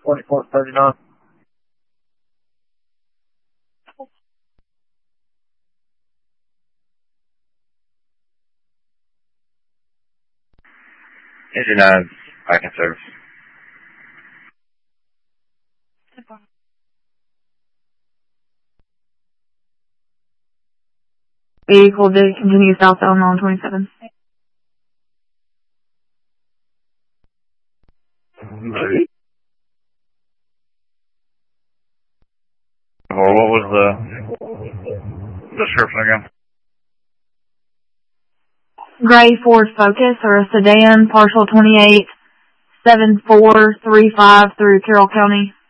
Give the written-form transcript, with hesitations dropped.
2439. Engine 9, back in service. Vehicle did continue southbound on 27. Or what was the description again? Gray Ford Focus or a sedan, partial 287435 through Carroll County.